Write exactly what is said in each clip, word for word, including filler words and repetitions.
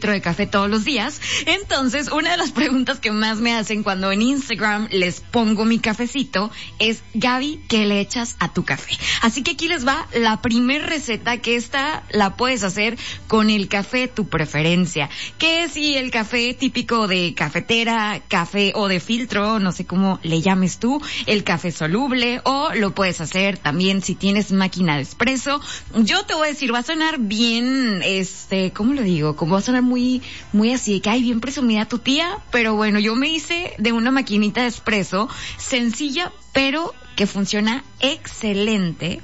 litro de café todos los días. Entonces, una de las preguntas que más me hacen cuando en Instagram les pongo mi cafecito es: Gaby, ¿qué le echas a tu café? Así que aquí les va la primer receta, que esta la puedes hacer con el café tu preferencia. Que es si el café típico de cafetera, café o de filtro, no sé cómo le llames tú, el café soluble, o lo puedes hacer también si tienes máquina de espresso. Yo te voy a decir, va a sonar bien, este, ¿cómo lo digo? Como va a sonar muy, muy así, que hay bien presumida tu tía, pero bueno, yo me hice de una maquinita de espresso sencilla, pero que funciona excelente.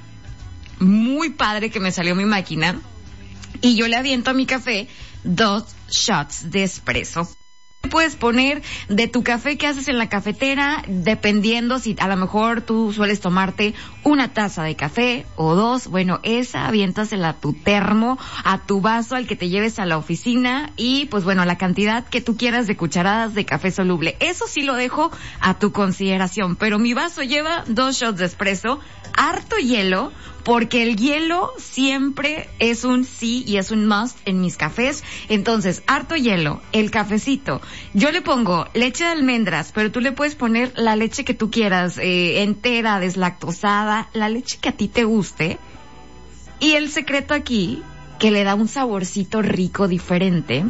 Muy padre que me salió mi máquina. Y yo le aviento a mi café dos shots de espresso. Puedes poner de tu café que haces en la cafetera, dependiendo si a lo mejor tú sueles tomarte una taza de café o dos. Bueno, esa aviéntasela a tu termo, a tu vaso al que te lleves a la oficina, y pues bueno, la cantidad que tú quieras de cucharadas de café soluble. Eso sí lo dejo a tu consideración, pero mi vaso lleva dos shots de espresso, harto hielo, porque el hielo siempre es un sí y es un must en mis cafés. Entonces, harto hielo, el cafecito. Yo le pongo leche de almendras, pero tú le puedes poner la leche que tú quieras, eh, entera, deslactosada, la leche que a ti te guste. Y el secreto aquí, que le da un saborcito rico diferente,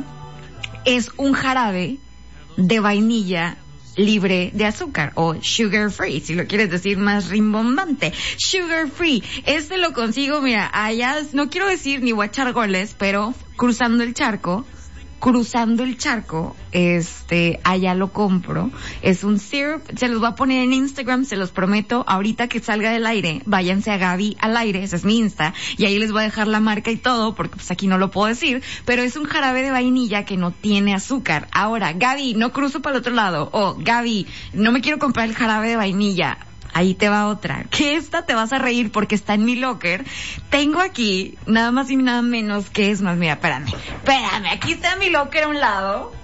es un jarabe de vainilla libre de azúcar, o sugar free, si lo quieres decir más rimbombante. Sugar free. Este lo consigo, mira, allá, no quiero decir ni voy a echar goles, pero cruzando el charco, cruzando el charco, este, allá lo compro. Es un syrup, se los voy a poner en Instagram, se los prometo. Ahorita que salga del aire, váyanse a Gaby al aire, ese es mi Insta, y ahí les voy a dejar la marca y todo, porque pues aquí no lo puedo decir, pero es un jarabe de vainilla que no tiene azúcar. Ahora, Gaby, no cruzo para el otro lado, o oh, Gaby, no me quiero comprar el jarabe de vainilla. Ahí te va otra, que esta te vas a reír porque está en mi locker. Tengo aquí, nada más y nada menos que es más, mira, espérame, espérame, aquí está mi locker a un lado.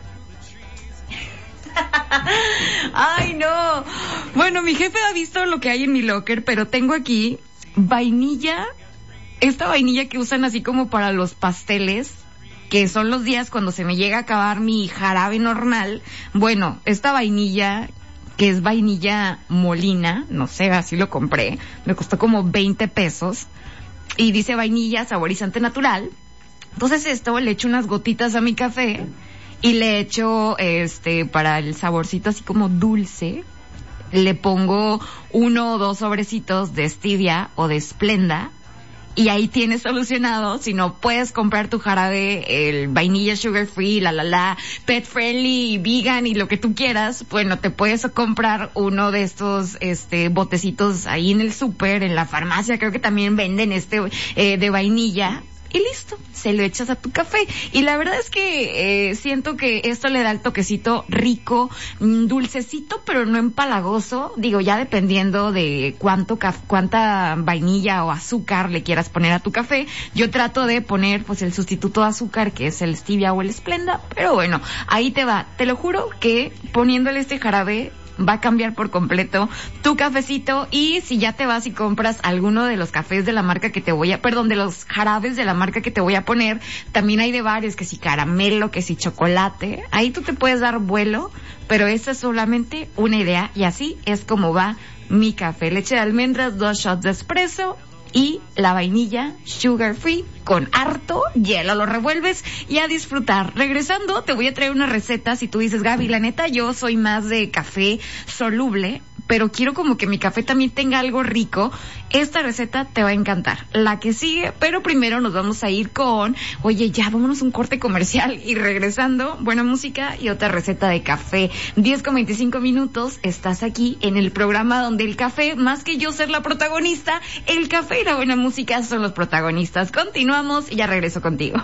Ay, no. Bueno, mi jefe ha visto lo que hay en mi locker, pero tengo aquí vainilla, esta vainilla que usan así como para los pasteles, que son los días cuando se me llega a acabar mi jarabe normal. Bueno, esta vainilla, que es vainilla molina, no sé, así lo compré, me costó como veinte pesos, y dice vainilla saborizante natural. Entonces esto le echo unas gotitas a mi café, y le echo, este, para el saborcito así como dulce, le pongo uno o dos sobrecitos de stevia o de Splenda, y ahí tienes solucionado. Si no puedes comprar tu jarabe, el vainilla sugar free, la la la, pet friendly, vegan y lo que tú quieras, bueno, te puedes comprar uno de estos, este, botecitos ahí en el súper, en la farmacia, creo que también venden este, eh, de vainilla. Y listo, se lo echas a tu café. Y la verdad es que eh, siento que esto le da el toquecito rico, dulcecito, pero no empalagoso. Digo, ya dependiendo de cuánto caf- cuánta vainilla o azúcar le quieras poner a tu café. Yo trato de poner pues el sustituto de azúcar, que es el stevia o el Splenda. Pero bueno, ahí te va. Te lo juro que poniéndole este jarabe va a cambiar por completo tu cafecito. Y si ya te vas y compras alguno de los cafés de la marca que te voy a, perdón, de los jarabes de la marca que te voy a poner, también hay de varios, que si caramelo, que si chocolate, ahí tú te puedes dar vuelo, pero esa es solamente una idea, y así es como va mi café. Leche de almendras, dos shots de espresso, y la vainilla sugar free con harto hielo. Lo revuelves y a disfrutar. Regresando, te voy a traer una receta. Si tú dices, Gaby, la neta, yo soy más de café soluble, pero quiero como que mi café también tenga algo rico, esta receta te va a encantar. La que sigue, pero primero nos vamos a ir con, oye, ya, vámonos un corte comercial, y regresando, buena música y otra receta de café. diez con veinticinco minutos, estás aquí en el programa donde el café, más que yo ser la protagonista, el café y la buena música son los protagonistas. Continuamos y ya regreso contigo.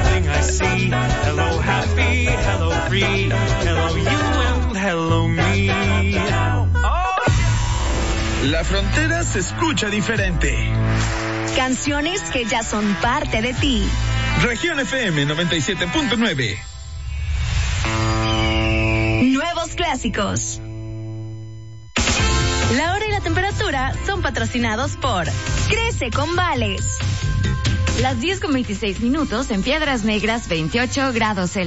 Hello happy, hello free, hello you and hello me. La frontera se escucha diferente. Canciones que ya son parte de ti. Región F M noventa y siete punto nueve. Nuevos clásicos. La hora y la temperatura son patrocinados por Crece con Vales. Las diez con veintiséis minutos, en Piedras Negras, veintiocho grados Celsius.